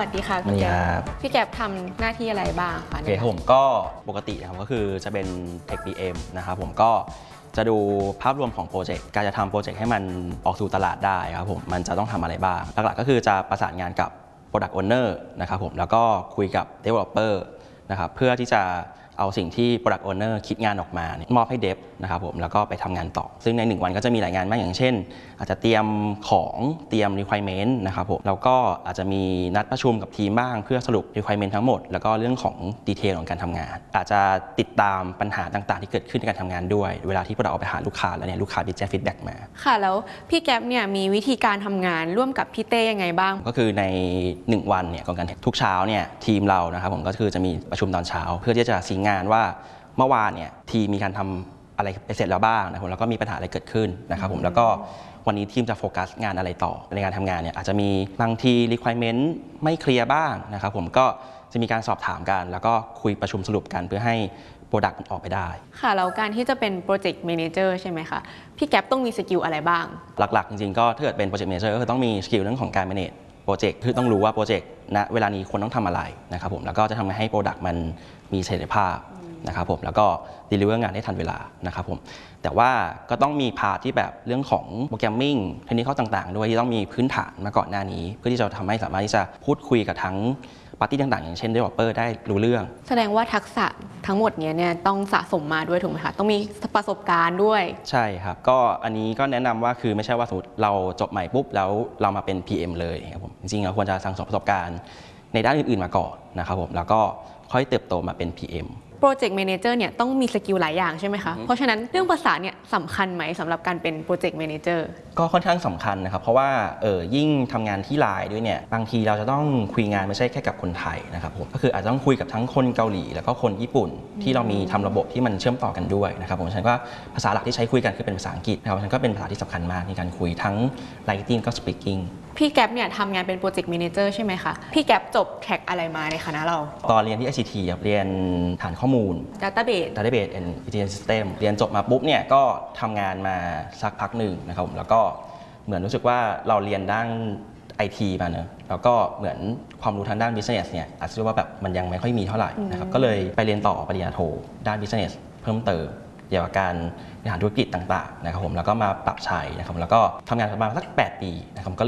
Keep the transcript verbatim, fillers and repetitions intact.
วัสดีค่ะพี่แก๊ปพี่แก๊ปทำหน้าที่อะไรบ้างคะโอเคผมก็ปกตินะครับก็คือจะเป็น Tech พี เอ็ม นะครับผมก็จะดูภาพรวมของโปรเจกต์การจะทำโปรเจกต์ให้มันออกสู่ตลาดได้ครับผมมันจะต้องทำอะไรบ้างหลักๆก็คือจะประสานงานกับ Product Owner นะครับผมแล้วก็คุยกับ Developer นะครับเพื่อที่จะเอาสิ่งที่ Product Owner คิดงานออกมามอบให้ Dev นะครับผมแล้วก็ไปทำงานต่อซึ่งในหนึ่งวันก็จะมีหลายงานมากอย่างเช่นอาจจะเตรียมของเตรียม requirement นะครับผมแล้วก็อาจจะมีนัดประชุมกับทีมบ้างเพื่อสรุป requirement ทั้งหมดแล้วก็เรื่องของดีเทลของการทำงานอาจจะติดตามปัญหาต่างๆที่เกิดขึ้นในการทำงานด้วยเวลาที่ Product ออกไปหาลูกค้าแล้วเนี่ยลูกค้าแจ้ง feedback มาค่ะแล้วพี่แก๊ปเนี่ยมีวิธีการทำงานร่วมกับพี่เต้ยังไงบ้างก็คือในหนึ่งวันเนี่ยก่อนกันทุกเช้าเนี่ยทีมเรานะครับผมก็คือจะมีประชุมตอนเช้าเพื่อที่จะซิงค์งานว่าเมื่อวานเนี่ยทีมมีการทำอะไรไปเสร็จแล้วบ้างนะครับแล้วก็มีปัญหาอะไรเกิดขึ้นนะครับผมแล้วก็วันนี้ทีมจะโฟกัสงานอะไรต่อในการทำงานเนี่ยอาจจะมีบางที requirement ไม่เคลียร์บ้างนะครับผมก็จะมีการสอบถามกันแล้วก็คุยประชุมสรุปกันเพื่อให้โปรดักต์มันออกไปได้ค่ะแล้วการที่จะเป็นโปรเจกต์แมเนเจอร์ใช่ไหมคะพี่แก๊ปต้องมีสกิลอะไรบ้างหลักๆจริงๆก็ถ้าเกิดเป็นโปรเจกต์แมเนเจอร์ก็คือต้องมีสกิลเรื่องของการ manage โปรเจกต์คือต้องรู้ว่าโปรเจกต์ณเวลานี้ควรต้องทำอะไรนะครับผมแล้วก็จะทำให้โปรดักต์มันมีประสิทธิภาพนะครับผมแล้วก็ deliver งานได้ทันเวลานะครับผมแต่ว่าก็ต้องมีพาร์ทที่แบบเรื่องของโปรแกรมมิ่งเทคนิคต่างๆด้วยที่ต้องมีพื้นฐานมาก่อนหน้านี้เพื่อที่จะทำให้สามารถที่จะพูดคุยกับทั้งปาร์ตี้ต่างๆอย่างเช่น developer ได้รู้เรื่องแสดงว่าทักษะทั้งหมดนี้เนี่ยต้องสะสมมาด้วยถูกไหมคะต้องมีประสบการณ์ด้วยใช่ครับก็อันนี้ก็แนะนำว่าคือไม่ใช่ว่าสมมติเราจบใหม่ปุ๊บแล้วเรามาเป็น พี เอ็ม เลยครับผมจริงๆเราควรจะสั่งสมประสบการณ์ในด้านอื่นๆมาก่อนนะครับผมแล้วก็ค่อยเติบโตมาเป็น พี เอ็มโปรเจกต์แมเนเจอร์เนี่ยต้องมีสกิลหลายอย่างใช่ไหมคะเพราะฉะนั้นเรื่องภาษาเนี่ยสำคัญไหมสำหรับการเป็นโปรเจกต์แมเนเจอร์ก็ค่อนข้างสำคัญนะครับเพราะว่าเออยิ่งทำงานที่ไลน์ด้วยเนี่ยบางทีเราจะต้องคุยงานไม่ใช่แค่กับคนไทยนะครับผมก็คืออาจจะต้องคุยกับทั้งคนเกาหลีแล้วก็คนญี่ปุ่นที่เรามีทำระบบที่มันเชื่อมต่อกันด้วยนะครับผมฉันว่าภาษาหลักที่ใช้คุยกันคือเป็นภาษาอังกฤษนะครับฉันก็เป็นภาษาที่สำคัญมากในการคุยทั้ง writing ก็ speaking พี่แก๊ปเนี่ยทำงานเป็นโปรเจกต์แมเนเจอร์ใช่ไหมคะพี่แก๊ปจบแท็กอะไรมาในคณะเราตอนเรียนที่ ไอ ซี ที ครับเรียนฐานข้อมูล Database Database and Intelligence System เรียนจบมาปุ๊บเนี่ยก็ทำงานมาสักพักหนึ่งนะครับผมแล้วก็เหมือนรู้สึกว่าเราเรียนด้าน ไอ ที มาเนอะแล้วก็เหมือนความรู้ทางด้าน Business เนี่ยอาจจะว่าแบบมันยังไม่ค่อยมีเท่าไหร่นะครับก็เลยไปเรียนต่อปริญญาโทด้าน Business เพิ่มเติมเกี่ยวกับการบริหารธุรกิจต่างๆนะครับผมแล้วก็มาปรับใช้นะครับแล้วก็ทำงานประมาณสักแปดปีนะครับก็